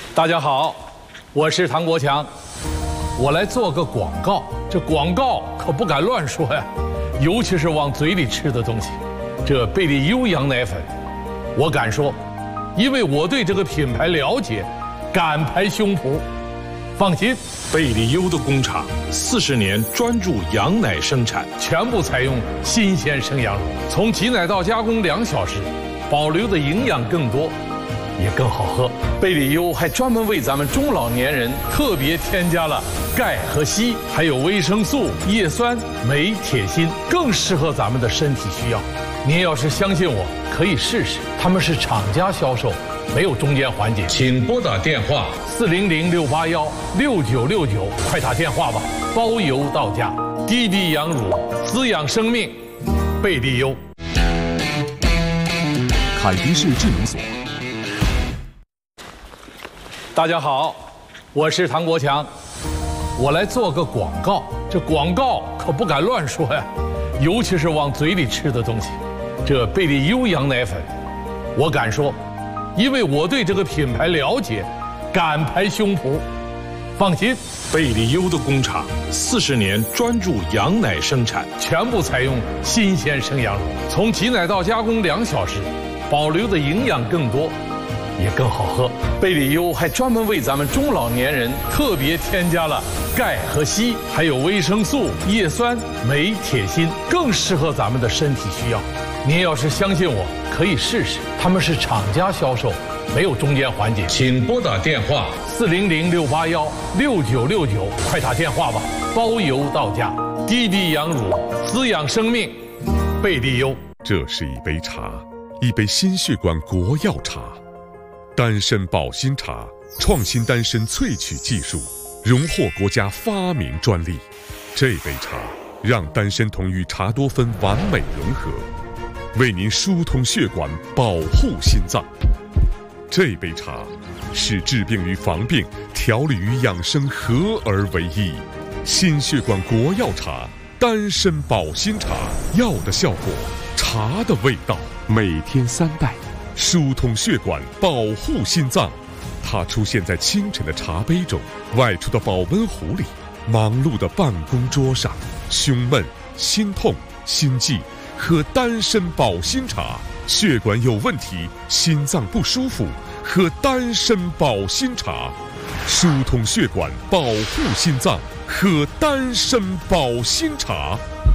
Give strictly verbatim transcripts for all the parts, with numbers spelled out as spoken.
大家好，我是唐国强，我来做个广告。这广告可不敢乱说呀，尤其是往嘴里吃的东西。这贝利优羊奶粉，我敢说，因为我对这个品牌了解，敢拍胸脯。放心， 贝利优的工厂四十年专注羊奶生产， 全部采用新鲜生羊乳，从挤奶到加工两小时，保留的营养更多。也更好喝。贝利优还专门为咱们中老年人特别添加了钙和硒，还有维生素、叶酸、镁、铁、锌，更适合咱们的身体需要。您要是相信我，可以试试。他们是厂家销售，没有中间环节。 请拨打电话四零零六八幺六九六九，快打电话吧，包邮到家。低低羊乳，滋养生命，贝利优。 凯迪士智能锁。 大家好，我是唐国强，我来做个广告。这广告可不敢乱说呀，尤其是往嘴里吃的东西。这贝利优羊奶粉，我敢说，因为我对这个品牌了解，敢拍胸脯。放心， 贝利优的工厂四十年专注羊奶生产， 全部采用新鲜生羊乳，从挤奶到加工两小时，保留的营养更多。也更好喝。贝利优还专门为咱们中老年人特别添加了钙和硒，还有维生素、叶酸、镁、铁、锌，更适合咱们的身体需要。您要是相信我，可以试试。他们是厂家销售，没有中间环节。 请拨打电话四零零六八幺六九六九，快打电话吧，包邮到家。低低羊乳，滋养生命，贝利优。 这是一杯茶，一杯心血管国药茶。丹参保心茶创新丹参萃取技术，荣获国家发明专利。这杯茶让丹参酮与茶多酚完美融合，为您疏通血管，保护心脏。这杯茶使治病与防病、调理与养生合而为一。心血管国药茶，丹参保心茶，药的效果，茶的味道，每天三袋。疏通血管，保护心脏。它出现在清晨的茶杯中，外出的保温壶里，忙碌的办公桌上。胸闷、心痛、心悸，喝丹参保心茶；血管有问题，心脏不舒服，喝丹参保心茶。疏通血管，保护心脏，喝丹参保心茶。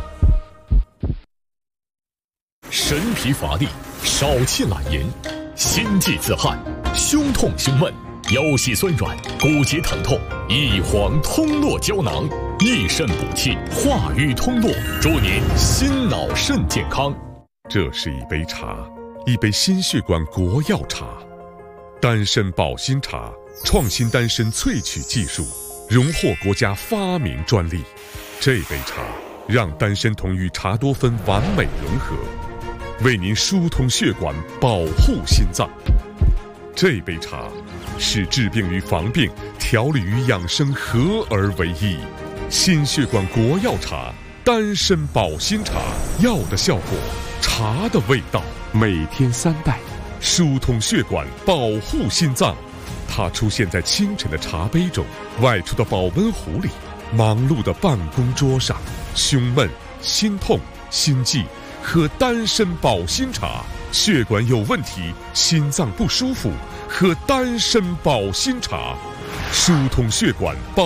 神疲乏力，少气懒言，心悸自汗，胸痛胸闷，腰膝酸软，骨节疼痛，一黄通络胶囊，益肾补气，化瘀通络，祝您心脑肾健康。 这是一杯茶，一杯心血管国药茶。丹参保心茶创新丹参萃取技术，荣获国家发明专利。这杯茶让丹参酮与茶多酚完美融合，为您疏通血管，保护心脏。这杯茶使治病与防病、调理与养生合而为一。心血管国药茶，丹参保心茶，药的效果，茶的味道，每天三袋。疏通血管，保护心脏。它出现在清晨的茶杯中，外出的保温壶里，忙碌的办公桌上。胸闷、心痛、心悸，喝丹参保心茶；血管有问题，心脏不舒服，喝丹参保心茶。疏通血管，保